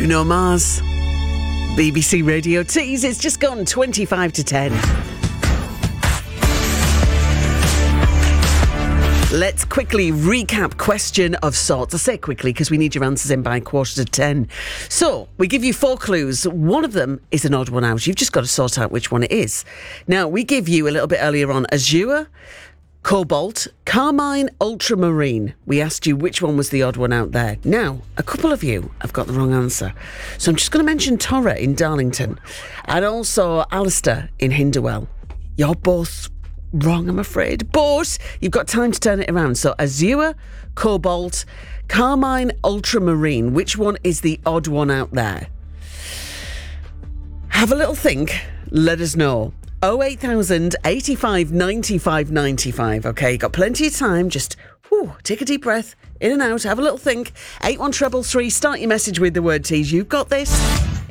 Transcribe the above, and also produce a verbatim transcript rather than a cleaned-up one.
Bruno Mars. B B C Radio Tees. It's just gone twenty-five to ten. Let's quickly recap question of sorts. I say quickly because we need your answers in by quarter to ten. So, we give you four clues. One of them is an odd one out. You've just got to sort out which one it is. Now, we give you a little bit earlier on azure, cobalt, carmine, ultramarine. We asked you which one was the odd one out there. Now, a couple of you have got the wrong answer. So I'm just going to mention Torra in Darlington and also Alistair in Hinderwell. You're both wrong, I'm afraid. But you've got time to turn it around. So azure, cobalt, carmine, ultramarine. Which one is the odd one out there? Have a little think. Let us know. oh eight thousand eighty-five ninety-five ninety-five. Okay, you've got plenty of time. Just whew, take a deep breath. In and out. Have a little think. eight one three three. Start your message with the word tease. You've got this.